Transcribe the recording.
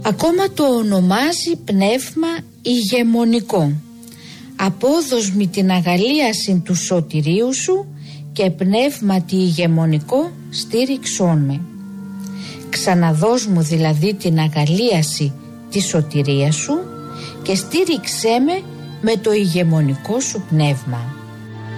Ακόμα το ονομάζει πνεύμα ηγεμονικό. Απόδος μη την αγαλίαση του σωτηρίου σου και πνεύματι ηγεμονικό στήριξόν με. Ξαναδώσ' μου δηλαδή την αγαλίαση της σωτηρίας σου και στήριξέ με το ηγεμονικό σου πνεύμα.